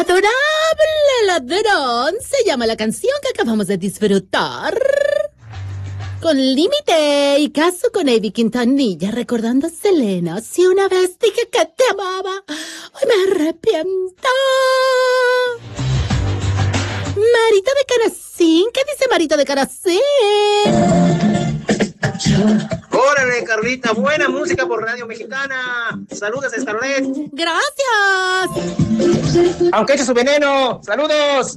Adorable ladrón se llama la canción que acabamos de disfrutar. Con Límite y Caso con Avi Quintanilla, recordando a Selena. Si una vez dije que te amaba, hoy me arrepiento. Marito de Canacín, ¿qué dice Marito de Canacín? Órale, Carlita, buena música por Radio Mexicana. Saludos, Scarlett. Gracias. Aunque eche su veneno. Saludos.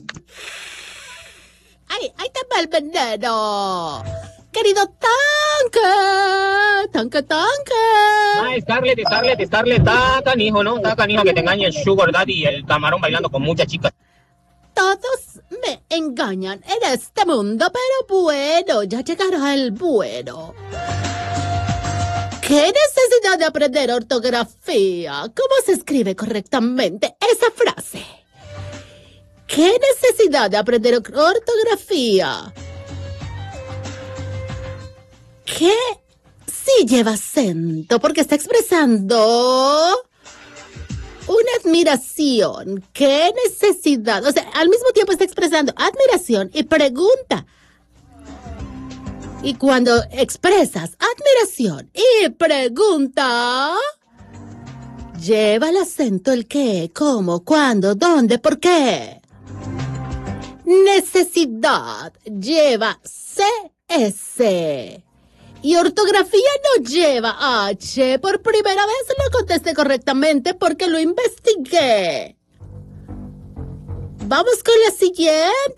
Ay, ahí te va el veneno. Querido Tanque. Ah, Scarlett, está canijo, ¿no? Está canijo que te engañe el Sugar Daddy y el camarón bailando con muchas chicas. Todos me engañan en este mundo, pero bueno, ya llegará el bueno. ¿Qué necesidad de aprender ortografía? ¿Cómo se escribe correctamente esa frase? ¿Qué necesidad de aprender ortografía? ¿Qué sí lleva acento? Porque está expresando una admiración. ¿Qué necesidad? O sea, al mismo tiempo está expresando admiración y pregunta. Y cuando expresas admiración y pregunta, lleva el acento el qué, cómo, cuándo, dónde, por qué. Necesidad lleva CS. Y ortografía no lleva H. Por primera vez lo contesté correctamente porque lo investigué. Vamos con la siguiente.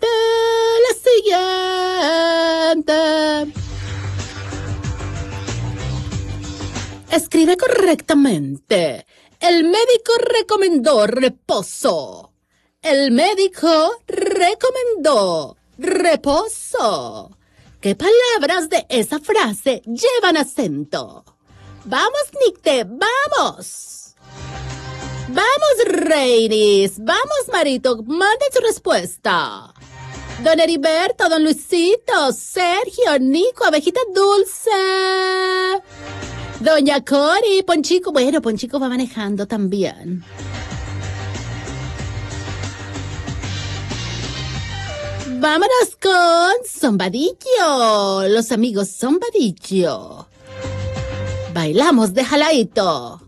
Escribe correctamente. El médico recomendó reposo. El médico recomendó reposo. ¿Qué palabras de esa frase llevan acento? Vamos, Nicte, vamos. Vamos, Reinis. Vamos, Marito, manden su respuesta. Don Heriberto, Don Luisito, Sergio, Nico, Abejita Dulce. Doña Cori, Ponchico. Bueno, Ponchico va manejando también. Vámonos con Zombadillo. Los amigos Zombadillo. Bailamos de jaladito.